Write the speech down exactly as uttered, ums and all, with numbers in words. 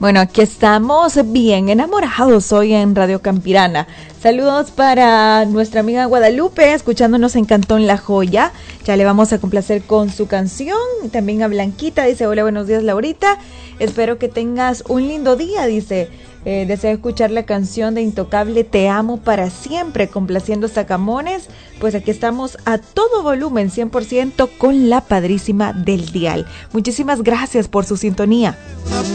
Bueno, aquí estamos bien enamorados hoy en Radio Campirana. Saludos para nuestra amiga Guadalupe, escuchándonos en Cantón La Joya. Ya le vamos a complacer con su canción. También a Blanquita, dice, hola, buenos días, Laurita. Espero que tengas un lindo día, dice. Eh, deseo escuchar la canción de Intocable, Te Amo Para Siempre, complaciendo Sacamones. Pues aquí estamos a todo volumen, cien por ciento con la padrísima del dial. Muchísimas gracias por su sintonía.